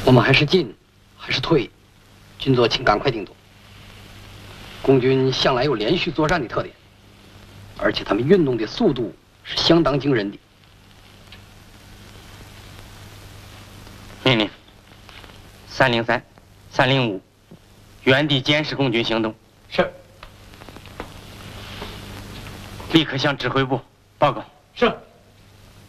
我们还是进，还是退？军座，请赶快定夺。共军向来有连续作战的特点，而且他们运动的速度是相当惊人的。 命令303、305，原地监视共军行动。 是。 立刻向指挥部报告。 是。